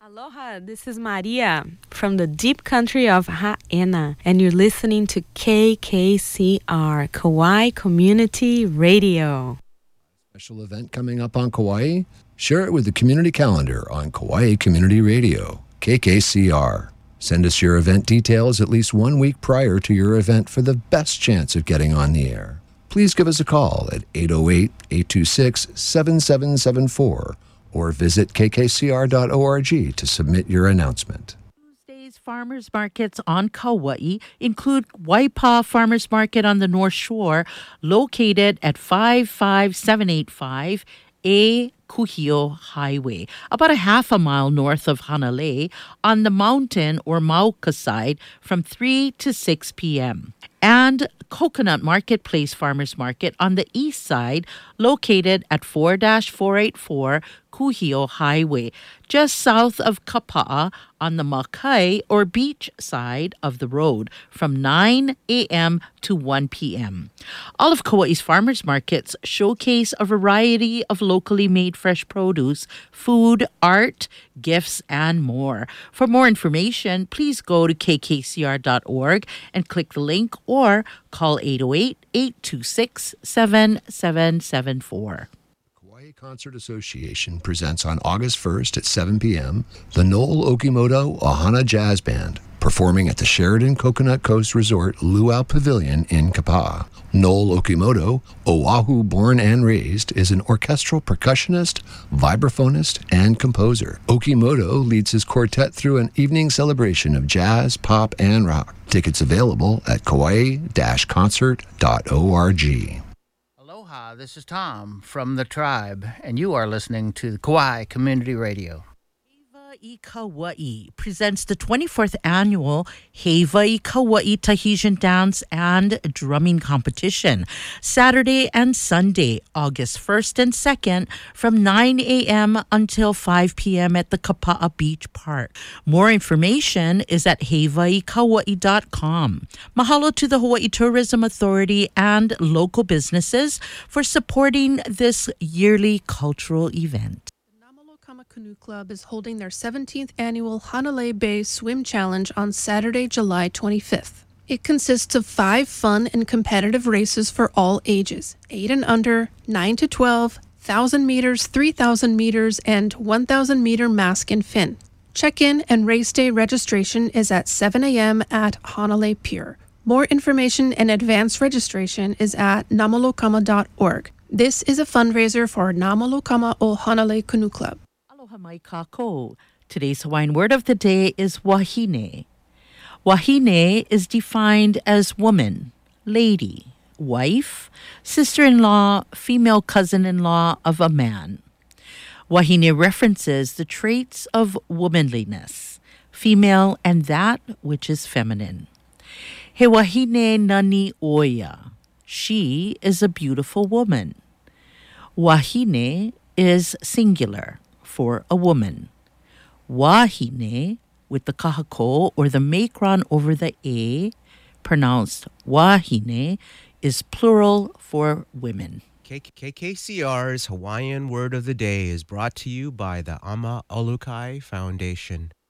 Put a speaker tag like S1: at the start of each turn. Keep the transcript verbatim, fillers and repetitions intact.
S1: Aloha, this is Maria from the deep country of Ha'ena, and you're listening to K K C R, Kauai Community Radio.
S2: Special event coming up on Kauai? Share it with the community calendar on Kauai Community Radio, K K C R. Send us your event details at least one week prior to your event for the best chance of getting on the air. Please give us a call at eight oh eight, eight two six, seven seven seven four or visit k k c r dot org to submit your announcement.
S3: Tuesday's farmers markets on Kauai include Waipa Farmers Market on the North Shore, located at five five seven eight five A Kuhio Highway, about a half a mile north of Hanalei, on the mountain or Mauka side from three to six p.m. And Coconut Marketplace Farmers Market on the east side, located at four four eight four Kuhio Highway, just south of Kapa'a on the Makai or beach side of the road from nine a.m. to one p.m. All of Kauai's farmers markets showcase a variety of locally made fresh produce, food, art, gifts, and more. For more information, please go to k k c r dot org and click the link or call eight oh eight, eight two six, seven seven seven four.
S2: Kauai Concert Association presents on August first at seven p.m. the Noel Okimoto Ohana Jazz Band, performing at the Sheraton Coconut Coast Resort Luau Pavilion in Kapa'a. Noel Okimoto, Oahu born and raised, is an orchestral percussionist, vibraphonist, and composer. Okimoto leads his quartet through an evening celebration of jazz, pop, and rock. Tickets available at kauai dash concert dot org.
S4: Aloha, this is Tom from The Tribe, and you are listening to Kauai Community Radio.
S3: Heva Kauai presents the twenty-fourth annual Heva Kauai Tahitian Dance and Drumming Competition, Saturday and Sunday, August first and second, from nine a.m. until five p.m. at the Kapa'a Beach Park. More information is at hawaii kauai dot com. Mahalo to the Hawaii Tourism Authority and local businesses for supporting this yearly cultural event.
S5: Namalokama Canoe Club is holding their seventeenth annual Hanalei Bay Swim Challenge on Saturday, July twenty-fifth. It consists of five fun and competitive races for all ages, eight and under, nine to twelve, one thousand meters, three thousand meters, and one thousand meter mask and fin. Check-in and race day registration is at seven a.m. at Hanalei Pier. More information and advanced registration is at namalokama dot org. This is a fundraiser for Namalokama o Hanalei Canoe Club.
S3: Aloha mai kākou. Today's Hawaiian word of the day is wahine. Wahine is defined as woman, lady, wife, sister-in-law, female cousin-in-law of a man. Wahine references the traits of womanliness, female, and that which is feminine. He wahine nani oia. She is a beautiful woman. Wahine is singular for a woman. Wahine, with the kahako or the macron over the e, pronounced wahine, is plural for women.
S6: K K C R's Hawaiian Word of the Day is brought to you by the Ama Olukai Foundation.